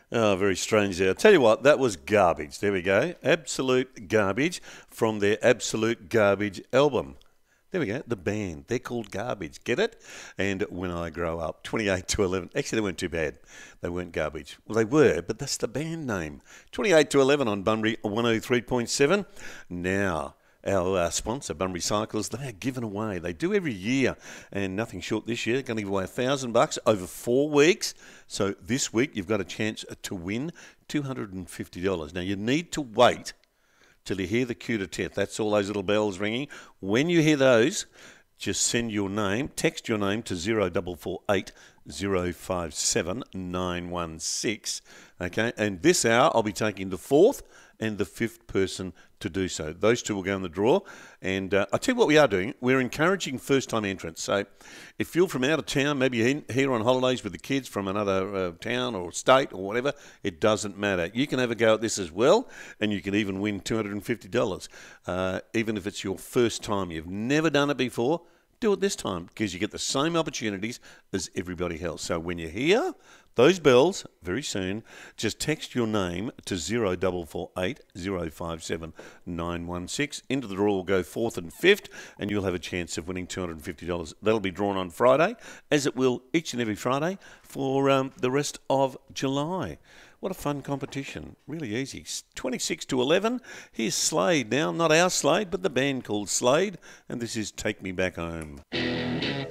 Oh, very strange there. I'll tell you what, that was garbage. There we go. Absolute garbage from their Absolute Garbage album. There we go, the band. They're called Garbage. Get it? And When I Grow Up, 28 to 11. Actually, they weren't too bad. They weren't garbage. Well, they were, but that's the band name. 28 to 11 on Bunbury 103.7. Now, our sponsor, Bunbury Cycles, they are giving away. They do every year, and nothing short this year. They're going to give away $1,000 over 4 weeks. So this week, you've got a chance to win $250. Now, you need to wait till you hear the cue to death. That's all those little bells ringing. When you hear those, just send your name, text your name to 0448 057 916. Okay, and this hour I'll be taking the fourth and the fifth person to do so. Those two will go in the draw. And I'll tell you what we are doing. We're encouraging first-time entrants. So if you're from out of town, maybe you're here on holidays with the kids from another town or state or whatever, it doesn't matter. You can have a go at this as well, and you can even win $250. Even if it's your first time, you've never done it before, do it this time because you get the same opportunities as everybody else. So when you hear those bells very soon, just text your name to 0448 057 916. Into the draw will go fourth and fifth, and you'll have a chance of winning $250. That'll be drawn on Friday, as it will each and every Friday for the rest of July. What a fun competition. Really easy. 26 to 11. Here's Slade now. Not our Slade, but the band called Slade. And this is Take Me Back Home.